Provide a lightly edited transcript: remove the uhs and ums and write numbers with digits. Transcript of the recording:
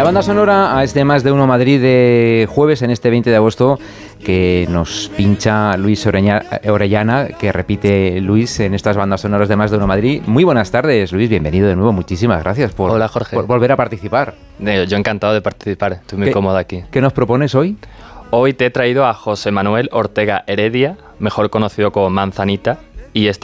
banda sonora a este Más de Uno Madrid de jueves, en este 20 de agosto, que nos pincha Luis Orellana, que repite Luis en estas bandas sonoras de Más de Uno Madrid. Muy buenas tardes, Luis, bienvenido de nuevo. Muchísimas gracias por volver a participar. Yo encantado de participar, estoy muy cómodo aquí. ¿Qué nos propones hoy? Hoy te he traído a José Manuel Ortega Heredia, mejor conocido como Manzanita, y esta